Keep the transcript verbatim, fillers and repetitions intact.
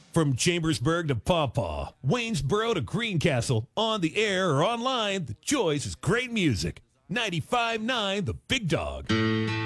From Chambersburg to Pawpaw, Waynesboro to Greencastle, on the air or online, the choice is great music. ninety-five point nine The Big Dog.